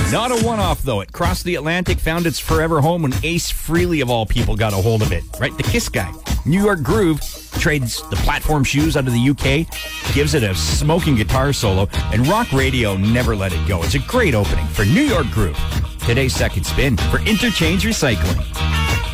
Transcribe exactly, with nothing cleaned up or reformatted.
Not a one-off, though. It crossed the Atlantic, found its forever home when Ace Frehley, of all people, got a hold of it. Right? The Kiss guy. New York Groove trades the platform shoes out of the U K, gives it a smoking guitar solo, and rock radio never let it go. It's a great opening for New York Groove. Today's second spin for Interchange Recycling.